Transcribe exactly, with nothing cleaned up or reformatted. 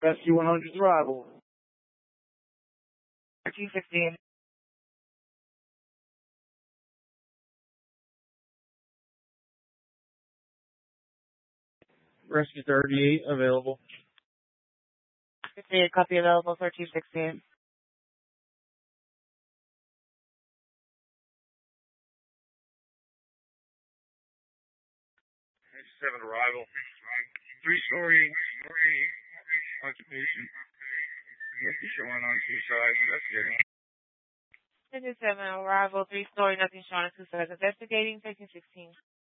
Rescue one hundred's arrival. two fifteen. Rescue thirty-eight available. fifty-eight, copy available for two sixteen. seven arrival. Three story occupation. Nothing showing on two sides. Investigating. fifty-seven arrival, three story, nothing showing on two sides. Investigating, taking sixteen.